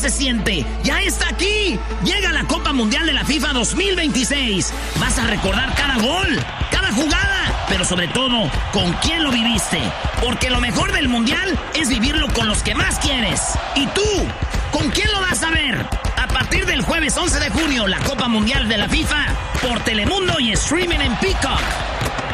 se siente. ¡Ya está aquí! Llega la Copa Mundial de la FIFA 2026. Vas a recordar cada gol, cada jugada, pero sobre todo, con quién lo viviste. Porque lo mejor del Mundial es vivirlo con los que más quieres. ¿Y tú? ¿Con quién lo vas a ver? A partir del jueves 11 de junio, la Copa Mundial de la FIFA por Telemundo y streaming en Peacock.